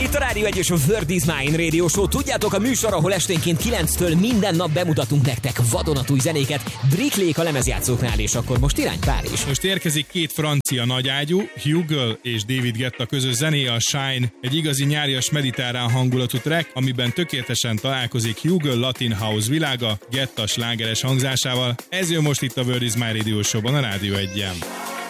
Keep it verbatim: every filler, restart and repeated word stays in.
Itt a Rádió egy és a World is Mine Radio Show. Tudjátok, a műsor, ahol esténként kilenctől minden nap bemutatunk nektek vadonatúj zenéket. Driklék a lemezjátszóknál, és akkor most irány Párizs. Most érkezik két francia nagyágyú, Hugo és David Guetta közös zenéje, a Shine. Egy igazi nyárias mediterrán hangulatú track, amiben tökéletesen találkozik Hugo Latin House világa Guetta slágeres hangzásával. Ez jön most itt a World is Mine Radio Show-ban a Rádió egyen.